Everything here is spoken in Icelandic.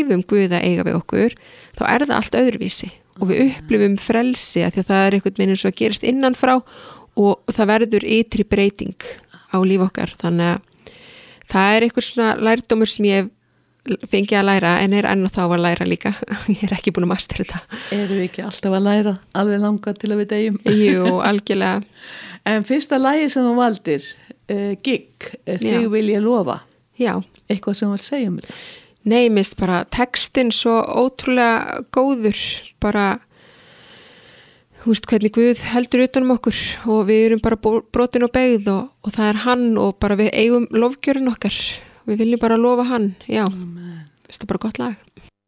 leifum Guð að eiga við okkur, þá það allt öðruvísi og við upplifum frelsi að því að það einhvern veginn svo að gerist innanfrá og það verður ytri breyting á líf okkar. Þannig að það einhver svona lærdómur sem ég fengi að læra en enn þá að læra líka. Ég ekki búin að mastera þetta. Erum við ekki alltaf að læra alveg langa til að við deyjum? Jú, algjörlega. En fyrsta lagi sem þú valdir, Gigg, Þig vil ég lofa. Já. Eitthvað sem þú vilt segja mér það? Nei, mist bara textin svo ótrúlega góður, bara þú veist hvernig Guð heldur utanum okkur og við erum bara brotin og beygð og það hann og bara við eigum lofgjörun okkar, við viljum bara lofa hann, já, þetta bara gott lag.